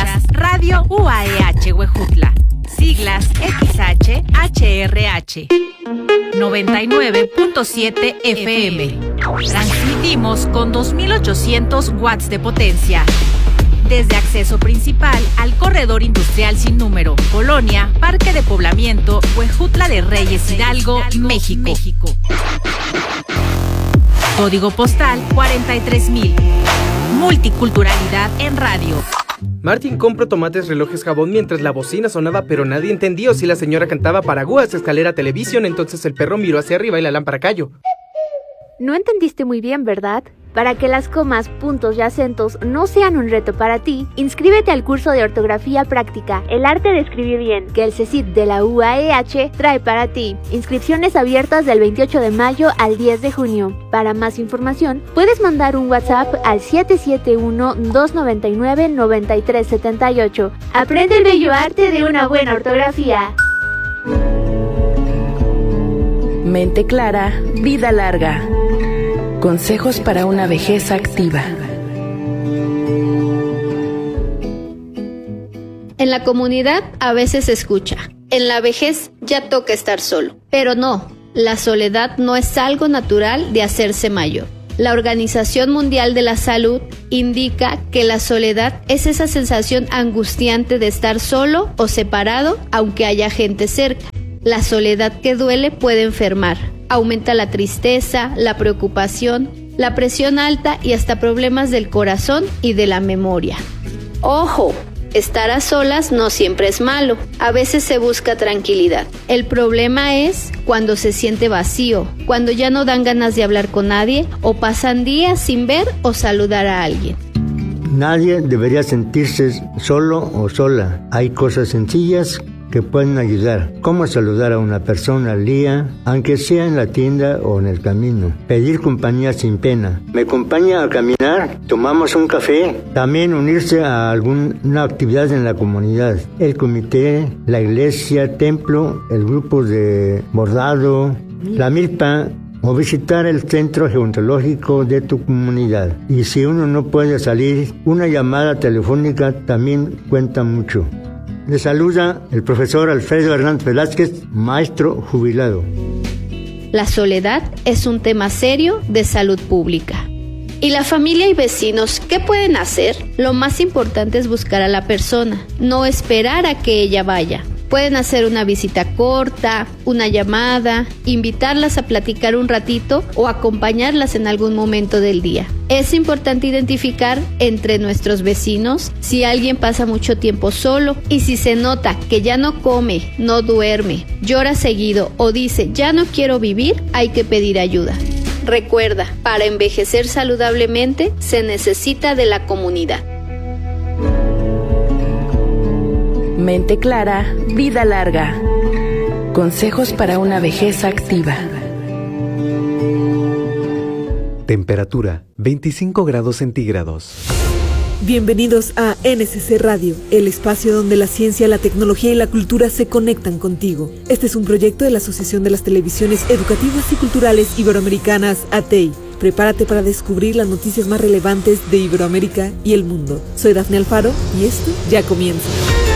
Escuchas Radio UAEH Huejutla, siglas XHHRH, 99.7 FM. Transmitimos con 2800 watts de potencia. Desde acceso principal al corredor industrial sin número, Colonia, Parque de Poblamiento, Huejutla de Reyes Hidalgo, México. Código postal 43000. Multiculturalidad en radio. Martín compró tomates, relojes, jabón mientras la bocina sonaba, pero nadie entendió si la señora cantaba Paraguas, escalera, televisión. Entonces el perro miró hacia arriba y la lámpara cayó. No entendiste muy bien, ¿verdad? Para que las comas, puntos y acentos no sean un reto para ti, inscríbete al curso de ortografía práctica, El arte de escribir bien, que el CECIT de la UAEH trae para ti. Inscripciones abiertas del 28 de mayo al 10 de junio. Para más información, puedes mandar un WhatsApp al 771-299-9378. Aprende el bello arte de una buena ortografía. Mente clara, vida larga. Consejos para una vejez activa. En la comunidad a veces se escucha: en la vejez ya toca estar solo. Pero no, la soledad no es algo natural de hacerse mayor. La Organización Mundial de la Salud indica que la soledad es esa sensación angustiante de estar solo o separado aunque haya gente cerca. La soledad que duele puede enfermar. Aumenta la tristeza, la preocupación, la presión alta y hasta problemas del corazón y de la memoria. ¡Ojo! Estar a solas no siempre es malo. A veces se busca tranquilidad. El problema es cuando se siente vacío, cuando ya no dan ganas de hablar con nadie o pasan días sin ver o saludar a alguien. Nadie debería sentirse solo o sola. Hay cosas sencillas que pueden ayudar, como saludar a una persona al día, aunque sea en la tienda o en el camino. Pedir compañía sin pena. ¿Me acompaña a caminar? ¿Tomamos un café? También unirse a alguna actividad en la comunidad. El comité, la iglesia, templo, el grupo de bordado, la milpa, o visitar el centro geontológico de tu comunidad. Y si uno no puede salir, una llamada telefónica también cuenta mucho. Le saluda el profesor Alfredo Hernández Velázquez, maestro jubilado. La soledad es un tema serio de salud pública. ¿Y la familia y vecinos qué pueden hacer? Lo más importante es buscar a la persona, no esperar a que ella vaya. Pueden hacer una visita corta, una llamada, invitarlas a platicar un ratito o acompañarlas en algún momento del día. Es importante identificar entre nuestros vecinos si alguien pasa mucho tiempo solo y si se nota que ya no come, no duerme, llora seguido o dice ya no quiero vivir, hay que pedir ayuda. Recuerda, para envejecer saludablemente se necesita de la comunidad. Mente clara, vida larga. Consejos para una vejez activa. Temperatura 25 grados centígrados. Bienvenidos a NSC Radio, el espacio donde la ciencia, la tecnología y la cultura se conectan contigo. Este es un proyecto de la Asociación de las Televisiones Educativas y Culturales Iberoamericanas, ATEI. Prepárate para descubrir las noticias más relevantes de Iberoamérica y el mundo. Soy Dafne Alfaro y esto ya comienza.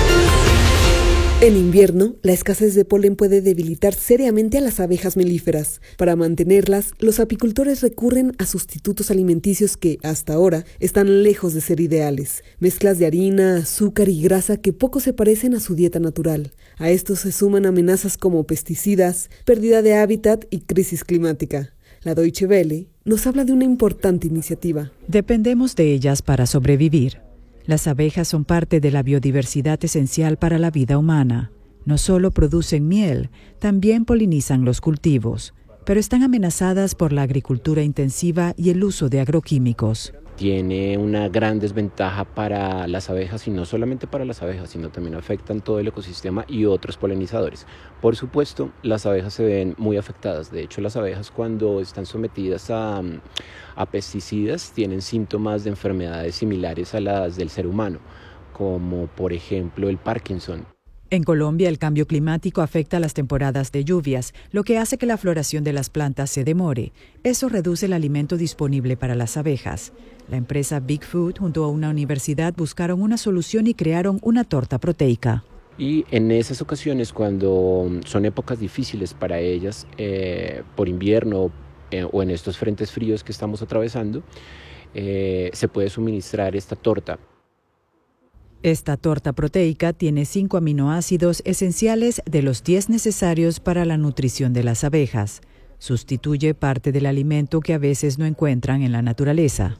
En invierno, la escasez de polen puede debilitar seriamente a las abejas melíferas. Para mantenerlas, los apicultores recurren a sustitutos alimenticios que, hasta ahora, están lejos de ser ideales. Mezclas de harina, azúcar y grasa que poco se parecen a su dieta natural. A esto se suman amenazas como pesticidas, pérdida de hábitat y crisis climática. La Deutsche Welle nos habla de una importante iniciativa. Dependemos de ellas para sobrevivir. Las abejas son parte de la biodiversidad esencial para la vida humana. No solo producen miel, también polinizan los cultivos, pero están amenazadas por la agricultura intensiva y el uso de agroquímicos. Tiene una gran desventaja para las abejas y no solamente para las abejas, sino también afectan todo el ecosistema y otros polinizadores. Por supuesto, las abejas se ven muy afectadas. De hecho, las abejas cuando están sometidas a pesticidas tienen síntomas de enfermedades similares a las del ser humano, como por ejemplo el Parkinson. En Colombia, el cambio climático afecta las temporadas de lluvias, lo que hace que la floración de las plantas se demore. Eso reduce el alimento disponible para las abejas. La empresa Big Food junto a una universidad buscaron una solución y crearon una torta proteica. Y en esas ocasiones, cuando son épocas difíciles para ellas, por invierno o en estos frentes fríos que estamos atravesando, se puede suministrar esta torta. Esta torta proteica tiene 5 aminoácidos esenciales de los 10 necesarios para la nutrición de las abejas. Sustituye parte del alimento que a veces no encuentran en la naturaleza.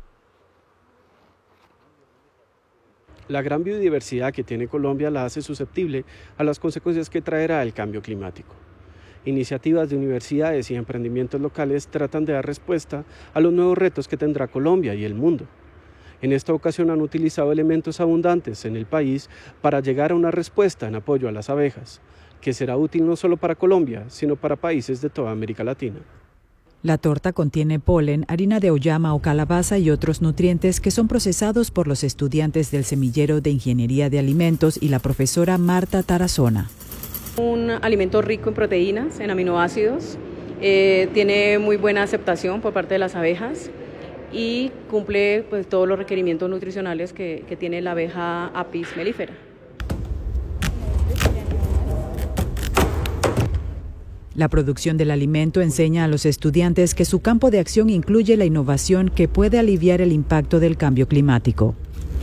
La gran biodiversidad que tiene Colombia la hace susceptible a las consecuencias que traerá el cambio climático. Iniciativas de universidades y emprendimientos locales tratan de dar respuesta a los nuevos retos que tendrá Colombia y el mundo. En esta ocasión han utilizado elementos abundantes en el país para llegar a una respuesta en apoyo a las abejas, que será útil no solo para Colombia, sino para países de toda América Latina. La torta contiene polen, harina de oyama o calabaza y otros nutrientes que son procesados por los estudiantes del Semillero de Ingeniería de Alimentos y la profesora Marta Tarazona. Un alimento rico en proteínas, en aminoácidos, tiene muy buena aceptación por parte de las abejas y cumple pues, todos los requerimientos nutricionales que tiene la abeja Apis mellifera. La producción del alimento enseña a los estudiantes que su campo de acción incluye la innovación que puede aliviar el impacto del cambio climático.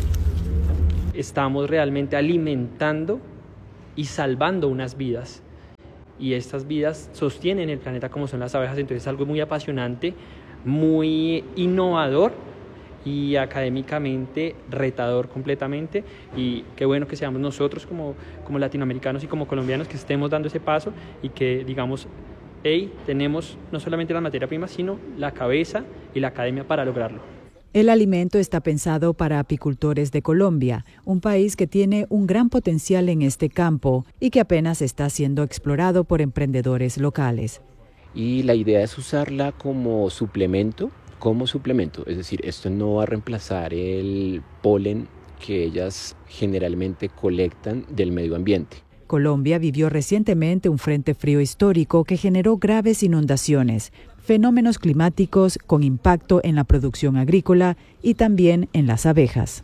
Estamos realmente alimentando y salvando unas vidas. Y estas vidas sostienen el planeta como son las abejas, entonces es algo muy apasionante, muy innovador y académicamente retador completamente, y qué bueno que seamos nosotros como latinoamericanos y como colombianos que estemos dando ese paso y que digamos, hey, tenemos no solamente la materia prima, sino la cabeza y la academia para lograrlo. El alimento está pensado para apicultores de Colombia, un país que tiene un gran potencial en este campo y que apenas está siendo explorado por emprendedores locales. Y la idea es usarla como suplemento, es decir, esto no va a reemplazar el polen que ellas generalmente colectan del medio ambiente. Colombia vivió recientemente un frente frío histórico que generó graves inundaciones, fenómenos climáticos con impacto en la producción agrícola y también en las abejas.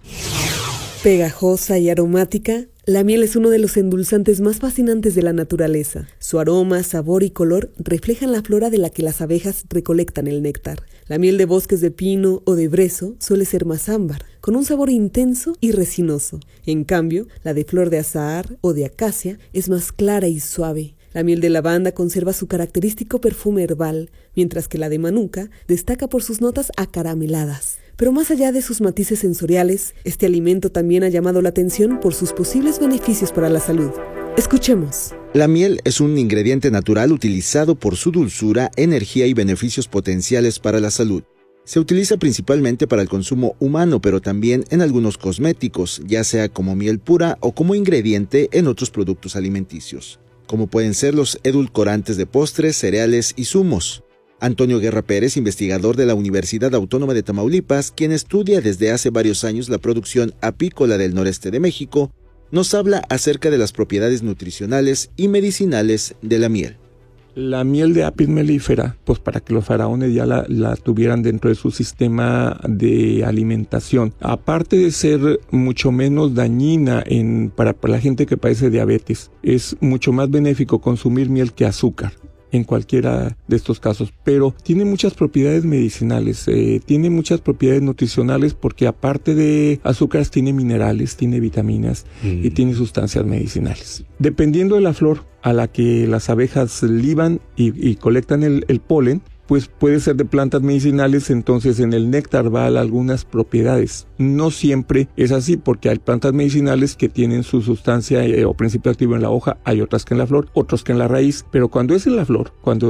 Pegajosa y aromática, la miel es uno de los endulzantes más fascinantes de la naturaleza. Su aroma, sabor y color reflejan la flora de la que las abejas recolectan el néctar. La miel de bosques de pino o de brezo suele ser más ámbar, con un sabor intenso y resinoso. En cambio, la de flor de azahar o de acacia es más clara y suave. La miel de lavanda conserva su característico perfume herbal, mientras que la de manuka destaca por sus notas acarameladas. Pero más allá de sus matices sensoriales, este alimento también ha llamado la atención por sus posibles beneficios para la salud. Escuchemos. La miel es un ingrediente natural utilizado por su dulzura, energía y beneficios potenciales para la salud. Se utiliza principalmente para el consumo humano, pero también en algunos cosméticos, ya sea como miel pura o como ingrediente en otros productos alimenticios, como pueden ser los edulcorantes de postres, cereales y zumos. Antonio Guerra Pérez, investigador de la Universidad Autónoma de Tamaulipas, quien estudia desde hace varios años la producción apícola del noreste de México, nos habla acerca de las propiedades nutricionales y medicinales de la miel. La miel de Apis mellifera, pues para que los faraones ya la tuvieran dentro de su sistema de alimentación, aparte de ser mucho menos dañina para la gente que padece diabetes, es mucho más benéfico consumir miel que azúcar en cualquiera de estos casos, pero tiene muchas propiedades medicinales, tiene muchas propiedades nutricionales porque aparte de azúcares tiene minerales, tiene vitaminas y tiene sustancias medicinales. Dependiendo de la flor a la que las abejas liban y colectan el polen, pues puede ser de plantas medicinales, entonces en el néctar va algunas propiedades. No siempre es así porque hay plantas medicinales que tienen su sustancia o principio activo en la hoja, hay otras que en la flor, otros que en la raíz, pero cuando es en la flor,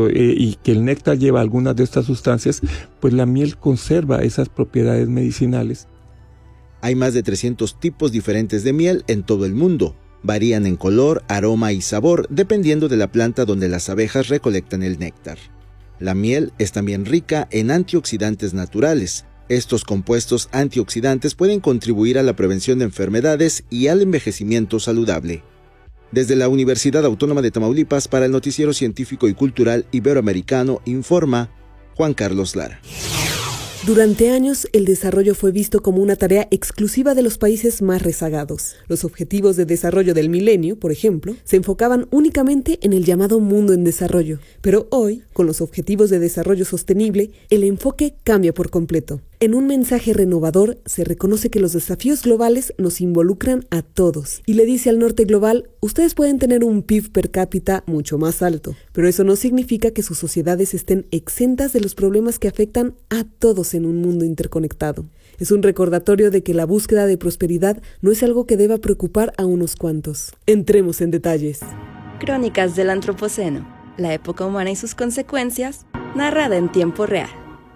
y que el néctar lleva algunas de estas sustancias, pues la miel conserva esas propiedades medicinales. Hay más de 300 tipos diferentes de miel en todo el mundo. Varían en color, aroma y sabor dependiendo de la planta donde las abejas recolectan el néctar. La miel es también rica en antioxidantes naturales. Estos compuestos antioxidantes pueden contribuir a la prevención de enfermedades y al envejecimiento saludable. Desde la Universidad Autónoma de Tamaulipas, para el Noticiero Científico y Cultural Iberoamericano, informa Juan Carlos Lara. Durante años, el desarrollo fue visto como una tarea exclusiva de los países más rezagados. Los objetivos de desarrollo del milenio, por ejemplo, se enfocaban únicamente en el llamado mundo en desarrollo. Pero hoy, con los objetivos de desarrollo sostenible, el enfoque cambia por completo. En un mensaje renovador, se reconoce que los desafíos globales nos involucran a todos. Y le dice al norte global, ustedes pueden tener un PIB per cápita mucho más alto, pero eso no significa que sus sociedades estén exentas de los problemas que afectan a todos en un mundo interconectado. Es un recordatorio de que la búsqueda de prosperidad no es algo que deba preocupar a unos cuantos. Entremos en detalles. Crónicas del Antropoceno, la época humana y sus consecuencias, narrada en tiempo real.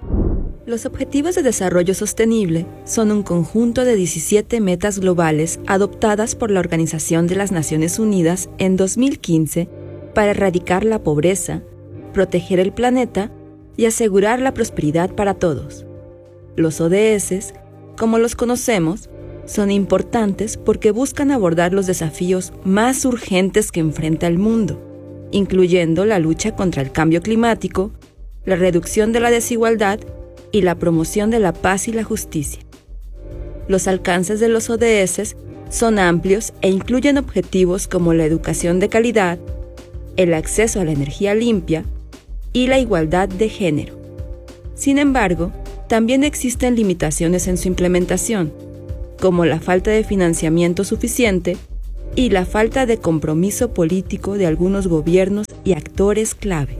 Los Objetivos de Desarrollo Sostenible son un conjunto de 17 metas globales adoptadas por la Organización de las Naciones Unidas en 2015 para erradicar la pobreza, proteger el planeta y asegurar la prosperidad para todos. Los ODS, como los conocemos, son importantes porque buscan abordar los desafíos más urgentes que enfrenta el mundo, incluyendo la lucha contra el cambio climático, la reducción de la desigualdad y la promoción de la paz y la justicia. Los alcances de los ODS son amplios e incluyen objetivos como la educación de calidad, el acceso a la energía limpia y la igualdad de género. Sin embargo, también existen limitaciones en su implementación, como la falta de financiamiento suficiente y la falta de compromiso político de algunos gobiernos y actores clave.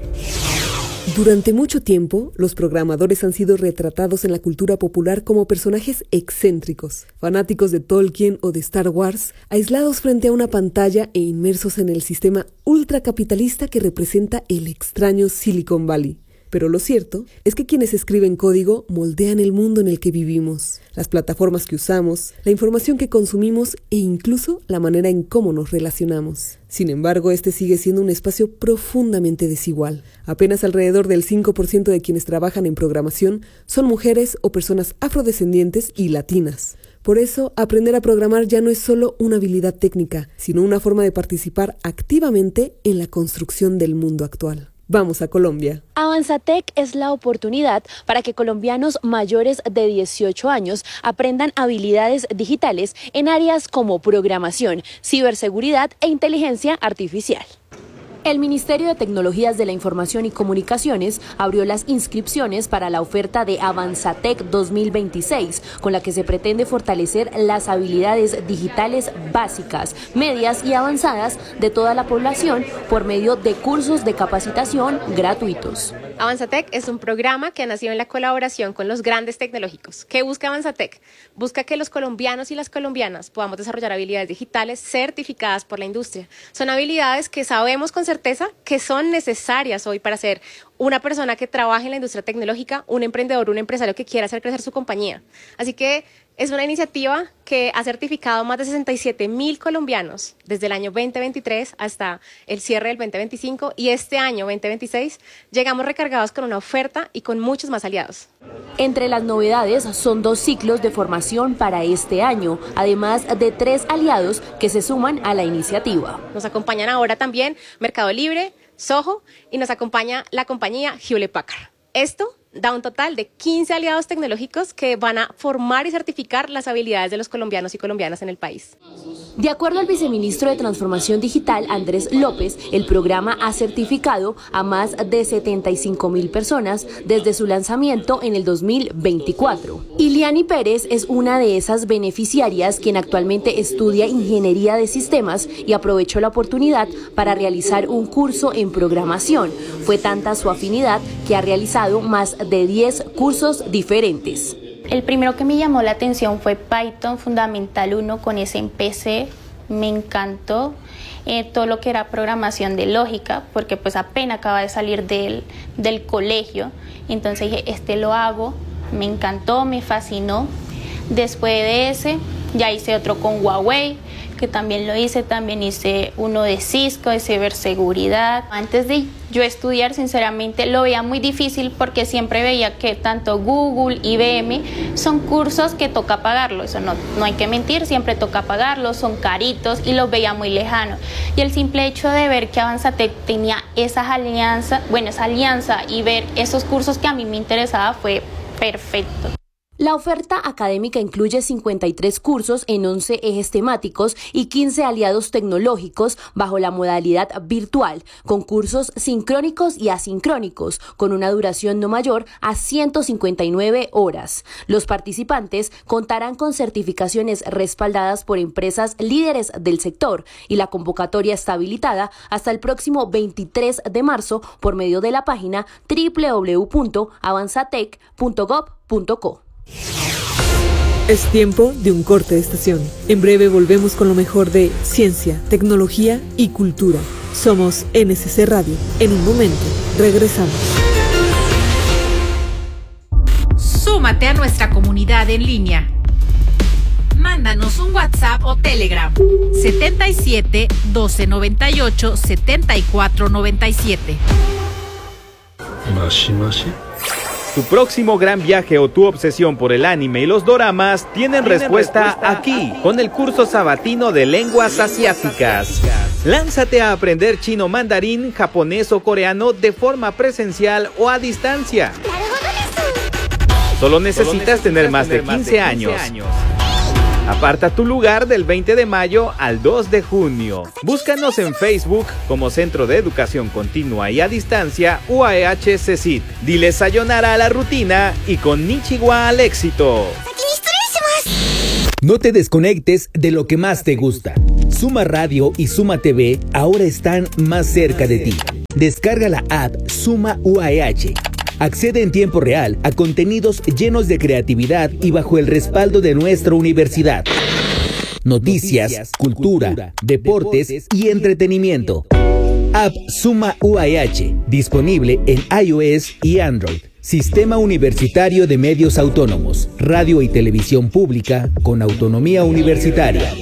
Durante mucho tiempo, los programadores han sido retratados en la cultura popular como personajes excéntricos, fanáticos de Tolkien o de Star Wars, aislados frente a una pantalla e inmersos en el sistema ultracapitalista que representa el extraño Silicon Valley. Pero lo cierto es que quienes escriben código moldean el mundo en el que vivimos, las plataformas que usamos, la información que consumimos e incluso la manera en cómo nos relacionamos. Sin embargo, este sigue siendo un espacio profundamente desigual. Apenas alrededor del 5% de quienes trabajan en programación son mujeres o personas afrodescendientes y latinas. Por eso, aprender a programar ya no es solo una habilidad técnica, sino una forma de participar activamente en la construcción del mundo actual. Vamos a Colombia. Avanzatec es la oportunidad para que colombianos mayores de 18 años aprendan habilidades digitales en áreas como programación, ciberseguridad e inteligencia artificial. El Ministerio de Tecnologías de la Información y Comunicaciones abrió las inscripciones para la oferta de Avanzatec 2026, con la que se pretende fortalecer las habilidades digitales básicas, medias y avanzadas de toda la población por medio de cursos de capacitación gratuitos. Avanzatec es un programa que ha nacido en la colaboración con los grandes tecnológicos. ¿Qué busca Avanzatec? Busca que los colombianos y las colombianas podamos desarrollar habilidades digitales certificadas por la industria. Son habilidades que sabemos con certeza que son necesarias hoy para ser una persona que trabaje en la industria tecnológica, un emprendedor, un empresario que quiera hacer crecer su compañía. Así que es una iniciativa que ha certificado más de 67,000 colombianos desde el año 2023 hasta el cierre del 2025 y este año 2026 llegamos recargados con una oferta y con muchos más aliados. Entre las novedades son 2 ciclos de formación para este año, además de 3 aliados que se suman a la iniciativa. Nos acompañan ahora también Mercado Libre, Soho y nos acompaña la compañía Hewlett Packard. Esto da un total de 15 aliados tecnológicos que van a formar y certificar las habilidades de los colombianos y colombianas en el país. De acuerdo al viceministro de Transformación Digital, Andrés López, el programa ha certificado a más de 75,000 personas desde su lanzamiento en el 2024. Iliani Pérez es una de esas beneficiarias quien actualmente estudia Ingeniería de Sistemas y aprovechó la oportunidad para realizar un curso en programación. Fue tanta su afinidad que ha realizado más de 10 cursos diferentes. El primero que me llamó la atención fue Python Fundamental 1 con SMPC. Me encantó todo lo que era programación de lógica, porque pues apenas acaba de salir del colegio. Entonces dije, lo hago, me encantó, me fascinó. Después de ese, ya hice otro con Huawei, que también lo hice, también hice uno de Cisco, de ciberseguridad. Antes de yo estudiar, sinceramente, lo veía muy difícil porque siempre veía que tanto Google, IBM, son cursos que toca pagarlo. Eso no hay que mentir, siempre toca pagarlos, son caritos y los veía muy lejanos. Y el simple hecho de ver que Avanzatec tenía esa alianza y ver esos cursos que a mí me interesaba fue perfecto. La oferta académica incluye 53 cursos en 11 ejes temáticos y 15 aliados tecnológicos bajo la modalidad virtual, con cursos sincrónicos y asincrónicos, con una duración no mayor a 159 horas. Los participantes contarán con certificaciones respaldadas por empresas líderes del sector y la convocatoria está habilitada hasta el próximo 23 de marzo por medio de la página www.avanzatec.gov.co. Es tiempo de un corte de estación. En breve volvemos con lo mejor de ciencia, tecnología y cultura. Somos NSC Radio. En un momento, regresamos. Súmate a nuestra comunidad en línea. Mándanos un WhatsApp o Telegram 77 12 98 74 97. Tu próximo gran viaje o tu obsesión por el anime y los doramas tienen respuesta aquí, con el curso sabatino de lenguas asiáticas. Lánzate a aprender chino, mandarín, japonés o coreano de forma presencial o a distancia. Solo necesitas tener más de 15 años. Aparta tu lugar del 20 de mayo al 2 de junio. Búscanos en Facebook como Centro de Educación Continua y a Distancia UAEH CECIT. Dile sayonara a la rutina y konnichiwa al éxito. No te desconectes de lo que más te gusta. Suma Radio y Suma TV ahora están más cerca de ti. Descarga la app Suma UAEH. Accede en tiempo real a contenidos llenos de creatividad y bajo el respaldo de nuestra universidad. Noticias, cultura, deportes y entretenimiento. App Suma UAEH, disponible en iOS y Android. Sistema Universitario de Medios Autónomos, radio y televisión pública con autonomía universitaria.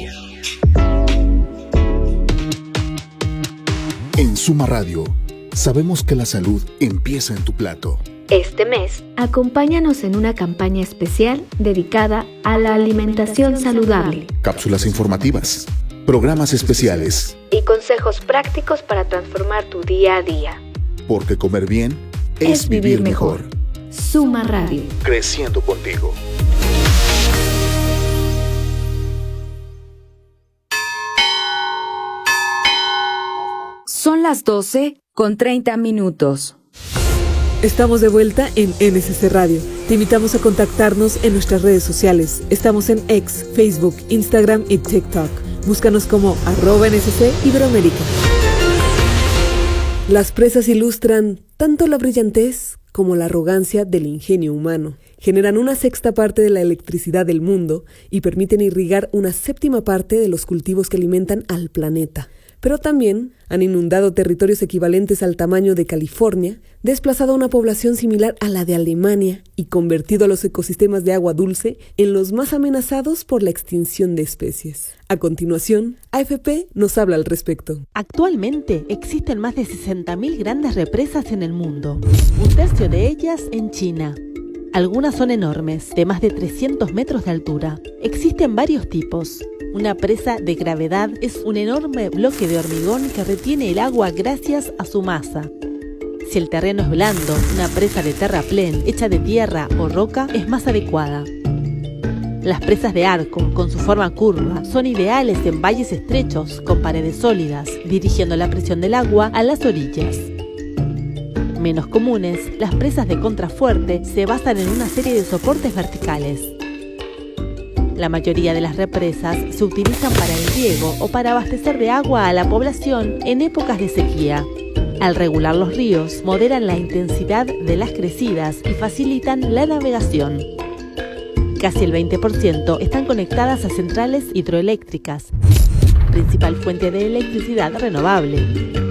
En Suma Radio, sabemos que la salud empieza en tu plato. Este mes, acompáñanos en una campaña especial dedicada a la alimentación saludable. Cápsulas informativas, programas especiales y consejos prácticos para transformar tu día a día. Porque comer bien es vivir mejor. Suma Radio. Creciendo contigo. Son las 12:30. Estamos de vuelta en NSC Radio. Te invitamos a contactarnos en nuestras redes sociales. Estamos en X, Facebook, Instagram y TikTok. Búscanos como @NSC Iberoamérica. Las presas ilustran tanto la brillantez como la arrogancia del ingenio humano. Generan una sexta parte de la electricidad del mundo y permiten irrigar una séptima parte de los cultivos que alimentan al planeta. Pero también han inundado territorios equivalentes al tamaño de California, desplazado a una población similar a la de Alemania y convertido a los ecosistemas de agua dulce en los más amenazados por la extinción de especies. A continuación, AFP nos habla al respecto. Actualmente existen más de 60.000 grandes represas en el mundo, un tercio de ellas en China. Algunas son enormes, de más de 300 metros de altura. Existen varios tipos. Una presa de gravedad es un enorme bloque de hormigón que retiene el agua gracias a su masa. Si el terreno es blando, una presa de terraplén hecha de tierra o roca es más adecuada. Las presas de arco, con su forma curva, son ideales en valles estrechos con paredes sólidas, dirigiendo la presión del agua a las orillas. Menos comunes, las presas de contrafuerte se basan en una serie de soportes verticales. La mayoría de las represas se utilizan para el riego o para abastecer de agua a la población en épocas de sequía. Al regular los ríos, moderan la intensidad de las crecidas y facilitan la navegación. Casi el 20% están conectadas a centrales hidroeléctricas, principal fuente de electricidad renovable.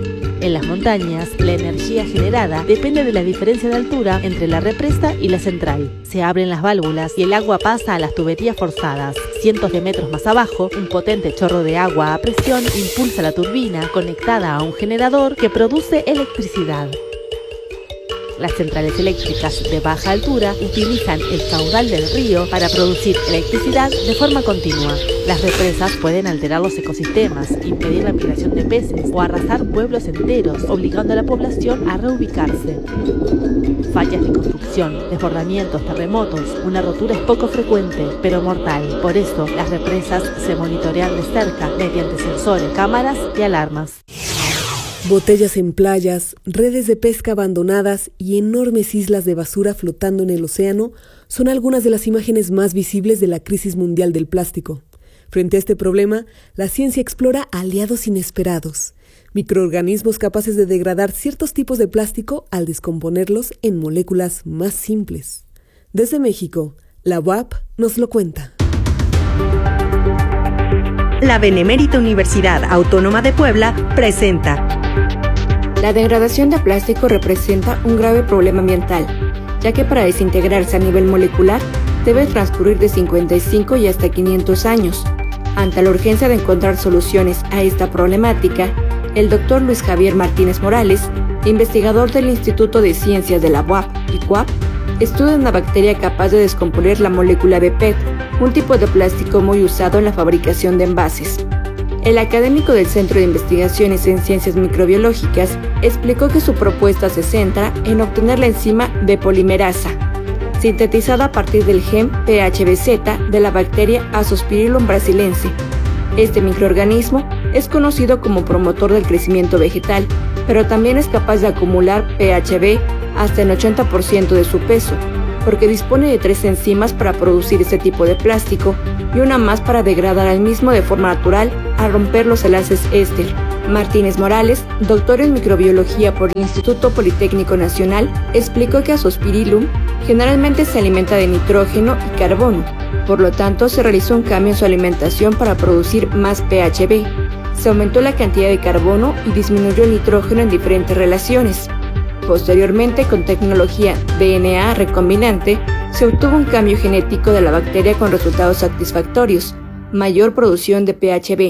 En las montañas, la energía generada depende de la diferencia de altura entre la represa y la central. Se abren las válvulas y el agua pasa a las tuberías forzadas. Cientos de metros más abajo, un potente chorro de agua a presión impulsa la turbina conectada a un generador que produce electricidad. Las centrales eléctricas de baja altura utilizan el caudal del río para producir electricidad de forma continua. Las represas pueden alterar los ecosistemas, impedir la migración de peces o arrasar pueblos enteros, obligando a la población a reubicarse. Fallas de construcción, desbordamientos, terremotos. Una rotura es poco frecuente, pero mortal. Por eso, las represas se monitorean de cerca mediante sensores, cámaras y alarmas. Botellas en playas, redes de pesca abandonadas y enormes islas de basura flotando en el océano son algunas de las imágenes más visibles de la crisis mundial del plástico. Frente a este problema, la ciencia explora aliados inesperados, microorganismos capaces de degradar ciertos tipos de plástico al descomponerlos en moléculas más simples. Desde México, la UAP nos lo cuenta. La Benemérita Universidad Autónoma de Puebla presenta. La degradación de plástico representa un grave problema ambiental, ya que para desintegrarse a nivel molecular debe transcurrir de 55 y hasta 500 años. Ante la urgencia de encontrar soluciones a esta problemática, el Dr. Luis Javier Martínez Morales, investigador del Instituto de Ciencias de la UAP y CUAP, estudia una bacteria capaz de descomponer la molécula de PET, un tipo de plástico muy usado en la fabricación de envases. El académico del Centro de Investigaciones en Ciencias Microbiológicas explicó que su propuesta se centra en obtener la enzima de polimerasa, sintetizada a partir del gen PHBZ de la bacteria Azospirillum brasilense. Este microorganismo es conocido como promotor del crecimiento vegetal, pero también es capaz de acumular PHB hasta el 80% de su peso, porque dispone de 3 enzimas para producir este tipo de plástico y una más para degradar al mismo de forma natural al romper los enlaces éster. Martínez Morales, doctor en microbiología por el Instituto Politécnico Nacional, explicó que Azospirillum generalmente se alimenta de nitrógeno y carbono, por lo tanto se realizó un cambio en su alimentación para producir más PHB. Se aumentó la cantidad de carbono y disminuyó el nitrógeno en diferentes relaciones. Posteriormente, con tecnología DNA recombinante, se obtuvo un cambio genético de la bacteria con resultados satisfactorios, mayor producción de PHB.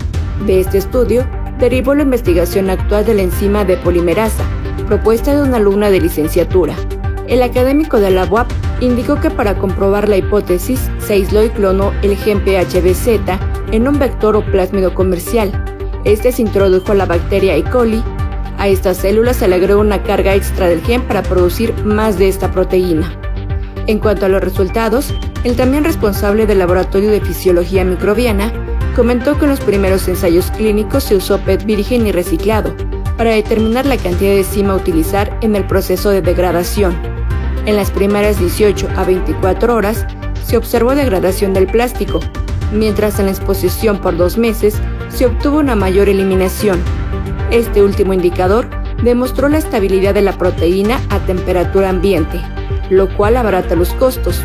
De este estudio, derivó la investigación actual de la enzima de polimerasa, propuesta de una alumna de licenciatura. El académico de la UAP indicó que para comprobar la hipótesis, se aisló y clonó el gen PHBZ en un vector o plásmido comercial. Este se introdujo a la bacteria E. coli. A estas células se le agregó una carga extra del gen para producir más de esta proteína. En cuanto a los resultados, el también responsable del Laboratorio de Fisiología Microbiana comentó que en los primeros ensayos clínicos se usó PET virgen y reciclado para determinar la cantidad de enzima a utilizar en el proceso de degradación. En las primeras 18 a 24 horas se observó degradación del plástico, mientras en la exposición por 2 meses se obtuvo una mayor eliminación. Este último indicador demostró la estabilidad de la proteína a temperatura ambiente, lo cual abarata los costos.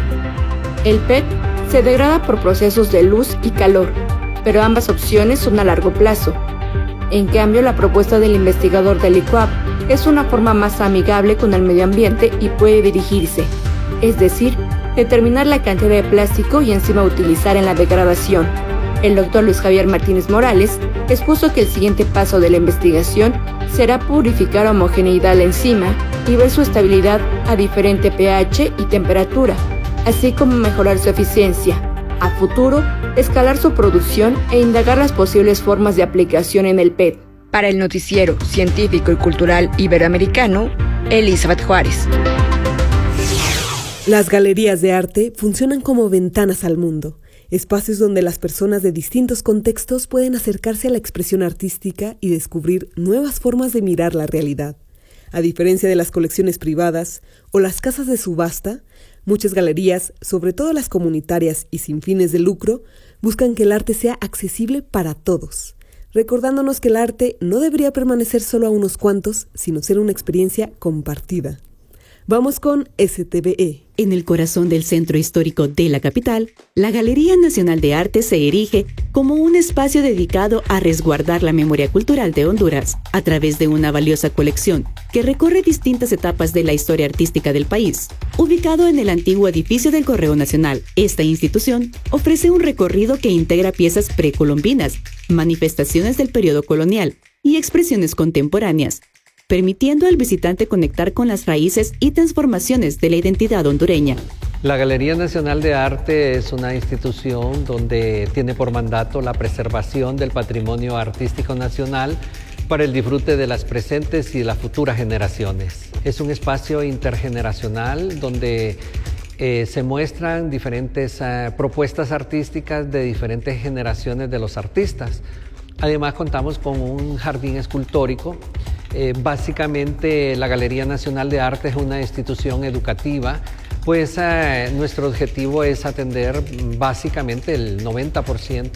El PET se degrada por procesos de luz y calor, pero ambas opciones son a largo plazo. En cambio, la propuesta del investigador del ICUAP es una forma más amigable con el medio ambiente y puede dirigirse, es decir, determinar la cantidad de plástico y enzima a utilizar en la degradación. El doctor Luis Javier Martínez Morales expuso que el siguiente paso de la investigación será purificar a homogeneidad la enzima y ver su estabilidad a diferente pH y temperatura, así como mejorar su eficiencia. A futuro, escalar su producción e indagar las posibles formas de aplicación en el PET. Para el noticiero científico y cultural iberoamericano, Elizabeth Juárez. Las galerías de arte funcionan como ventanas al mundo, espacios donde las personas de distintos contextos pueden acercarse a la expresión artística y descubrir nuevas formas de mirar la realidad. A diferencia de las colecciones privadas o las casas de subasta, muchas galerías, sobre todo las comunitarias y sin fines de lucro, buscan que el arte sea accesible para todos, recordándonos que el arte no debería permanecer solo a unos cuantos, sino ser una experiencia compartida. Vamos con STVE. En el corazón del centro histórico de la capital, la Galería Nacional de Arte se erige como un espacio dedicado a resguardar la memoria cultural de Honduras a través de una valiosa colección que recorre distintas etapas de la historia artística del país. Ubicado en el antiguo edificio del Correo Nacional, esta institución ofrece un recorrido que integra piezas precolombinas, manifestaciones del periodo colonial y expresiones contemporáneas, permitiendo al visitante conectar con las raíces y transformaciones de la identidad hondureña. La Galería Nacional de Arte es una institución donde tiene por mandato la preservación del patrimonio artístico nacional para el disfrute de las presentes y las futuras generaciones. Es un espacio intergeneracional donde se muestran diferentes propuestas artísticas de diferentes generaciones de los artistas. Además contamos con un jardín escultórico. Básicamente la Galería Nacional de Arte es una institución educativa, pues nuestro objetivo es atender básicamente el 90%,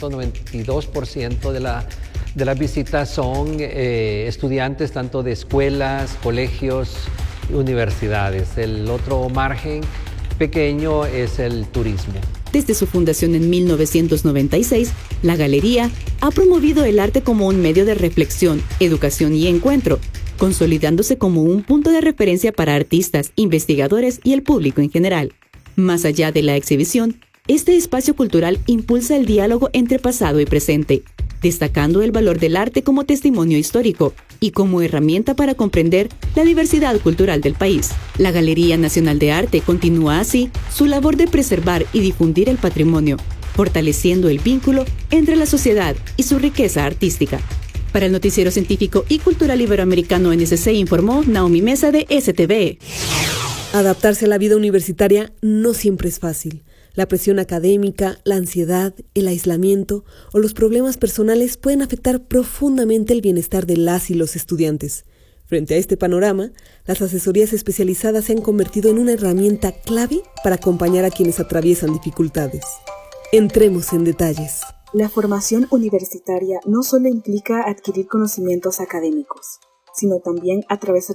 92% de las visitas son estudiantes tanto de escuelas, colegios y universidades. El otro margen pequeño es el turismo. Desde su fundación en 1996, la Galería ha promovido el arte como un medio de reflexión, educación y encuentro, consolidándose como un punto de referencia para artistas, investigadores y el público en general. Más allá de la exhibición, este espacio cultural impulsa el diálogo entre pasado y presente, destacando el valor del arte como testimonio histórico y como herramienta para comprender la diversidad cultural del país. La Galería Nacional de Arte continúa así su labor de preservar y difundir el patrimonio, fortaleciendo el vínculo entre la sociedad y su riqueza artística. Para el Noticiero Científico y Cultural Iberoamericano NSC informó Naomi Mesa de STVE. Adaptarse a la vida universitaria no siempre es fácil. La presión académica, la ansiedad, el aislamiento o los problemas personales pueden afectar profundamente el bienestar de las y los estudiantes. Frente a este panorama, las asesorías especializadas se han convertido en una herramienta clave para acompañar a quienes atraviesan dificultades. Entremos en detalles. La formación universitaria no solo implica adquirir conocimientos académicos, sino también atravesar